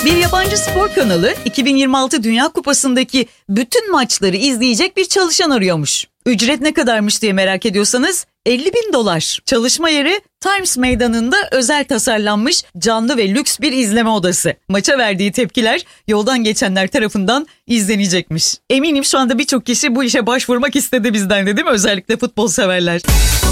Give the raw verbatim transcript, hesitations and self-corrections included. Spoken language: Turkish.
Bir yabancı spor kanalı iki bin yirmi altı Dünya Kupası'ndaki bütün maçları izleyecek bir çalışan arıyormuş. Ücret ne kadarmış diye merak ediyorsanız elli bin dolar. Çalışma yeri Times Meydanı'nda özel tasarlanmış canlı ve lüks bir izleme odası. Maça verdiği tepkiler yoldan geçenler tarafından izlenecekmiş. Eminim şu anda birçok kişi bu işe başvurmak istedi bizden de, değil mi? Özellikle futbol severler.